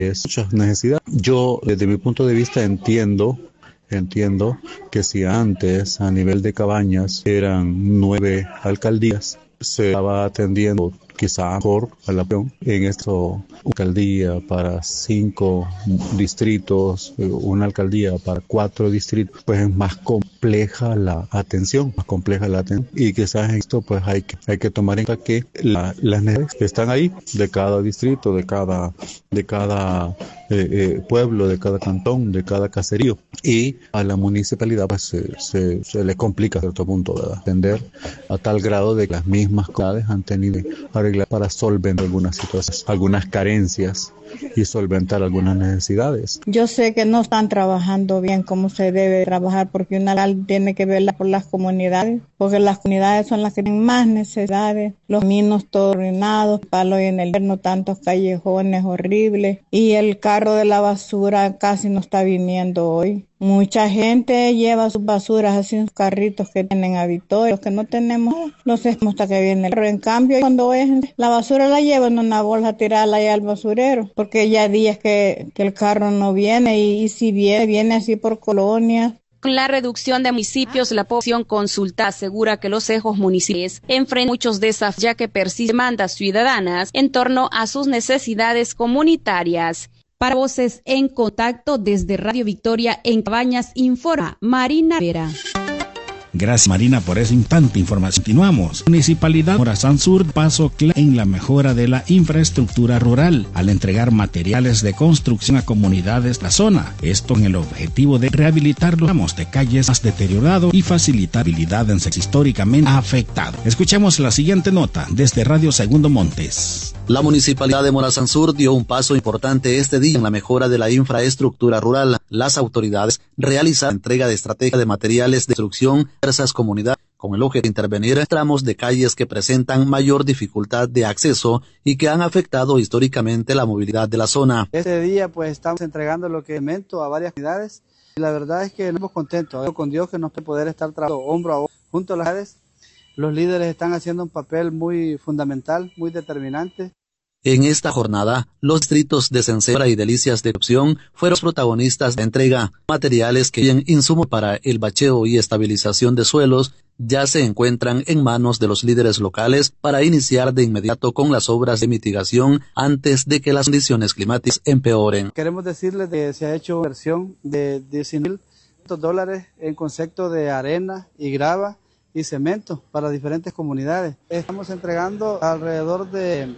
es mucha necesidad. Yo, desde mi punto de vista, entiendo que si antes a nivel de Cabañas eran 9 alcaldías, se estaba atendiendo quizá mejor a la población. En esta alcaldía para 5 distritos, una alcaldía para 4 distritos, pues es más compleja la atención, y quizás en esto pues hay que tomar en cuenta que las necesidades que están ahí de cada distrito, de cada pueblo, de cada cantón, de cada caserío, y a la municipalidad pues se le complica a cierto punto, ¿verdad? Atender a tal grado de que las mismas comunidades han tenido que arreglar para solventar algunas situaciones, algunas carencias y solventar algunas necesidades. Yo sé que no están trabajando bien como se debe trabajar, porque un alcalde tiene que velar por las comunidades, porque las comunidades son las que tienen más necesidades, los caminos todos arruinados, palos en el invierno, tantos callejones horribles, y el carro de la basura casi no está viniendo hoy. Mucha gente lleva sus basuras así en sus carritos que tienen habitados. Los que no tenemos, no sé hasta que viene el carro. En cambio, cuando es la basura la llevan en una bolsa tirada allá al basurero, porque ya días que el carro no viene, y si viene así por colonia. Con la reducción de municipios, la población consulta asegura que los ejos municipales enfrentan muchos desafíos, ya que persisten demandas ciudadanas en torno a sus necesidades comunitarias. Para Voces en Contacto desde Radio Victoria en Cabañas, informa Marina Vera. Gracias, Marina, por esa importante información. Continuamos. Municipalidad Morazán Sur paso clave en la mejora de la infraestructura rural al entregar materiales de construcción a comunidades de la zona. Esto con el objetivo de rehabilitar los tramos de calles más deteriorados y facilitar habilidad en sectores históricamente afectados. Escuchemos la siguiente nota desde Radio Segundo Montes. La Municipalidad de Morazán Sur dio un paso importante este día en la mejora de la infraestructura rural. Las autoridades realizaron entrega de estrategia de materiales de construcción a diversas comunidades con el objetivo de intervenir en tramos de calles que presentan mayor dificultad de acceso y que han afectado históricamente la movilidad de la zona. Este día pues estamos entregando lo que es cemento a varias comunidades y la verdad es que nos estamos contentos con Dios que nos puede poder estar trabajando hombro a hombro junto a las comunidades. Los líderes están haciendo un papel muy fundamental, muy determinante. En esta jornada, los distritos de Cencera y Delicias de Opción fueron los protagonistas de entrega. Materiales que tienen insumo para el bacheo y estabilización de suelos ya se encuentran en manos de los líderes locales para iniciar de inmediato con las obras de mitigación antes de que las condiciones climáticas empeoren. Queremos decirles que se ha hecho una inversión de $19,000 en concepto de arena y grava y cemento para diferentes comunidades. Estamos entregando alrededor de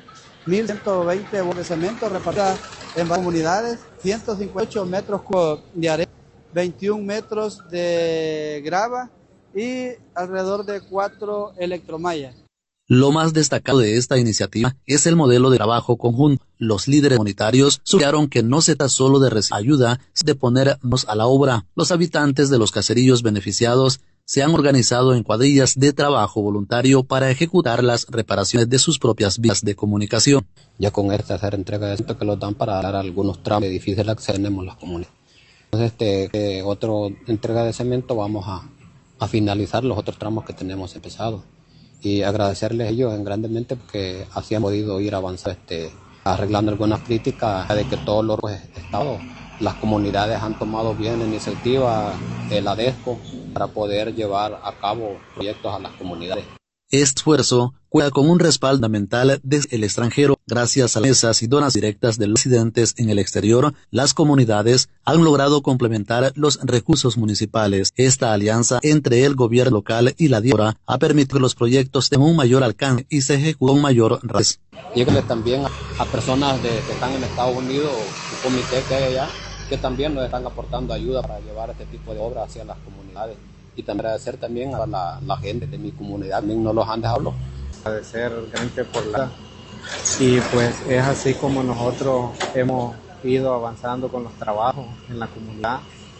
1,120 bolas de cemento repartidas en varias comunidades, 158 metros cúbicos de arena, 21 metros de grava y alrededor de 4 electromallas. Lo más destacado de esta iniciativa es el modelo de trabajo conjunto. Los líderes comunitarios subrayaron que no se trata solo de recibir ayuda, sino de poner manos a la obra. Los habitantes de los caseríos beneficiados se han organizado en cuadrillas de trabajo voluntario para ejecutar las reparaciones de sus propias vías de comunicación. Ya con esta tercera entrega de cemento que los dan para dar algunos tramos de difícil acceso tenemos las comunidades. Entonces, otra entrega de cemento vamos a finalizar los otros tramos que tenemos empezados. Y agradecerles a ellos grandemente porque así han podido ir avanzando, arreglando algunas críticas de que todos los estados, las comunidades han tomado bien la iniciativa de la DESCO para poder llevar a cabo proyectos a las comunidades. Este esfuerzo cuenta con un respaldo fundamental desde el extranjero. Gracias a las mesas y donas directas de los residentes en el exterior, las comunidades han logrado complementar los recursos municipales. Esta alianza entre el gobierno local y la diáspora ha permitido que los proyectos tengan un mayor alcance y se ejecuten con mayor rapidez. Lléguenle también a personas que están en Estados Unidos, un comité que hay allá, que también nos están aportando ayuda para llevar este tipo de obras hacia las comunidades. Y también agradecer también a la gente de mi comunidad, también no los han dejado. Agradecer realmente por y pues es así como nosotros hemos ido avanzando con los trabajos en la comunidad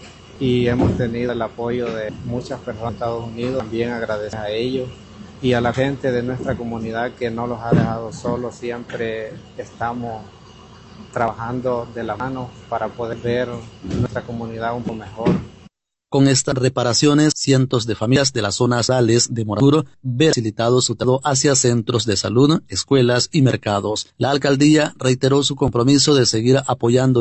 y hemos tenido el apoyo de muchas personas de Estados Unidos. También agradecer a ellos y a la gente de nuestra comunidad que no los ha dejado solos. Siempre estamos trabajando de la mano para poder ver nuestra comunidad un poco mejor. Con estas reparaciones, cientos de familias de las zonas rurales de Moraduro ven facilitado su traslado hacia centros de salud, escuelas y mercados. La alcaldía reiteró su compromiso de seguir apoyando